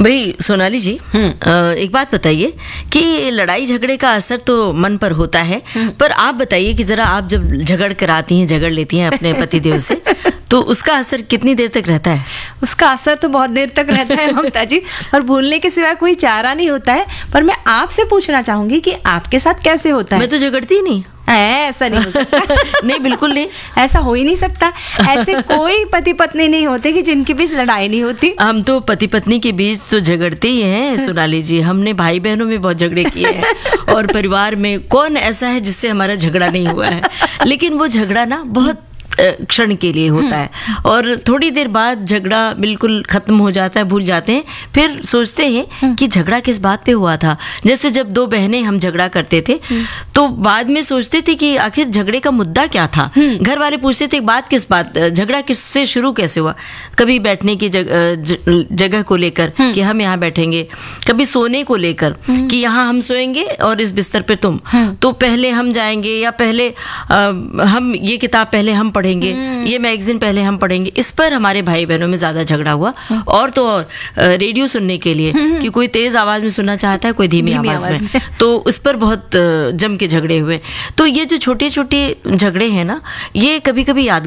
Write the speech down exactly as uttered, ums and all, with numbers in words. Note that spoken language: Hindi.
भाई सोनाली जी, अ, एक बात बताइए कि लड़ाई झगड़े का असर तो मन पर होता है, पर आप बताइए कि जरा आप जब झगड़ कर आती हैं, झगड़ लेती हैं अपने पतिदेव से, तो उसका असर कितनी देर तक रहता है? उसका असर तो बहुत देर तक रहता है ममता जी, और भूलने के सिवा कोई चारा नहीं होता है। पर मैं आपसे पूछना चाहूंगी कि आपके साथ कैसे होता है? मैं तो झगड़ती ही नहीं। ऐसा नहीं हो सकता। नहीं, बिल्कुल नहीं, ऐसा हो ही नहीं सकता। ऐसे कोई पति पत्नी नहीं होते कि जिनके बीच लड़ाई नहीं होती। हम तो पति पत्नी के बीच तो झगड़ते ही हैं सोनाली जी। हमने भाई बहनों में बहुत झगड़े किए हैं और परिवार में कौन ऐसा है जिससे हमारा झगड़ा नहीं हुआ है। लेकिन वो झगड़ा ना बहुत क्षण के लिए होता है और थोड़ी देर बाद झगड़ा बिल्कुल खत्म हो जाता है, भूल जाते हैं। फिर सोचते हैं कि झगड़ा किस बात पे हुआ था। जैसे जब दो बहनें हम झगड़ा करते थे तो बाद में सोचते थे कि आखिर झगड़े का मुद्दा क्या था। घर वाले पूछते थे बात किस बात, झगड़ा किससे शुरू कैसे हुआ। कभी बैठने की जगह जगह को लेकर कि हम यहाँ बैठेंगे, कभी सोने को लेकर कि यहाँ हम सोएंगे और इस बिस्तर पे तुम, तो पहले हम जाएंगे या पहले आ, हम ये किताब पहले हम पढ़ेंगे, ये मैगजीन पहले हम पढ़ेंगे। इस पर हमारे भाई बहनों में ज्यादा झगड़ा हुआ। और तो और रेडियो सुनने के लिए कि कोई तेज आवाज में सुनना चाहता है, कोई धीमी आवाज में, तो उस पर बहुत जम के झगड़े हुए। तो ये जो छोटे छोटे झगड़े हैं ना, ये कभी कभी याद